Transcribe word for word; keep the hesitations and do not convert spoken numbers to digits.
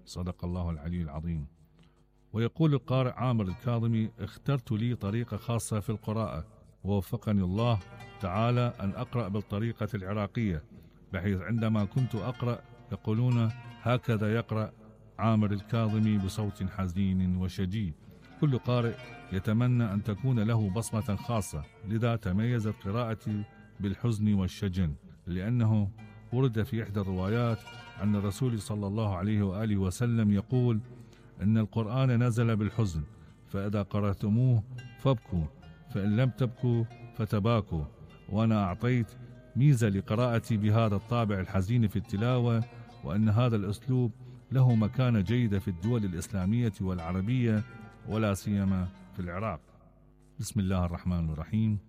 صدق الله العلي العظيم. ويقول القارئ عامر الكاظمي: اخترت لي طريقة خاصة في القراءة، ووفقني الله تعالى أن أقرأ بالطريقة العراقية، بحيث عندما كنت أقرأ يقولون: هكذا يقرأ عامر الكاظمي بصوت حزين وشجي. كل قارئ يتمنى أن تكون له بصمة خاصة، لذا تميزت قراءتي بالحزن والشجن، لأنه ورد في إحدى الروايات عن الرسول صلى الله عليه وآله وسلم يقول: إن القرآن نزل بالحزن، فإذا قرأتموه فابكوا، فإن لم تبكوا فتباكوا. وأنا أعطيت ميزة لقراءتي بهذا الطابع الحزين في التلاوة، وأن هذا الأسلوب له مكانة جيدة في الدول الإسلامية والعربية، ولا سيما في العراق. بسم الله الرحمن الرحيم.